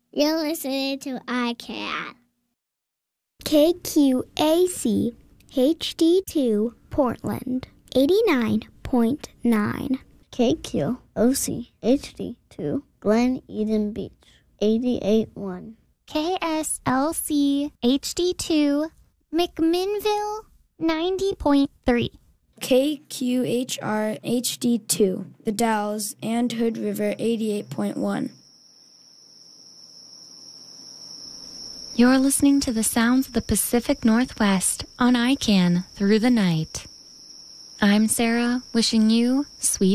You're listening to iCat. KQAC HD2 Portland 89.9. KQOC HD2 Glen Eden Beach 88.1. KSLC HD2 McMinnville 90.3. KQHR HD2 The Dalles and Hood River 88.1. You're listening to the sounds of the Pacific Northwest on ICANN through the night. I'm Sarah, wishing you sweet